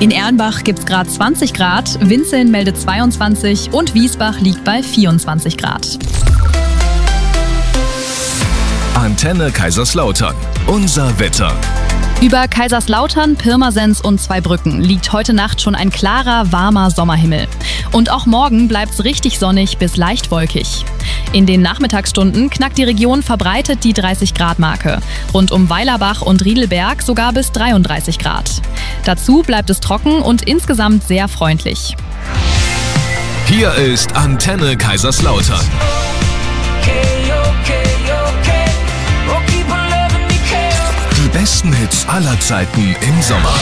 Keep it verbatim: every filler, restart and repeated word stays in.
In Erlenbach gibt's gerade zwanzig Grad, Winzeln meldet zweiundzwanzig und Wiesbach liegt bei vierundzwanzig Grad. Antenne Kaiserslautern. Unser Wetter. Über Kaiserslautern, Pirmasens und Zweibrücken liegt heute Nacht schon ein klarer, warmer Sommerhimmel. Und auch morgen bleibt's richtig sonnig bis leicht wolkig. In den Nachmittagsstunden knackt die Region verbreitet die dreißig Grad Marke. Rund um Weilerbach und Riedelberg sogar bis dreiunddreißig Grad. Dazu bleibt es trocken und insgesamt sehr freundlich. Hier ist Antenne Kaiserslautern. Die besten Hits aller Zeiten im Sommer.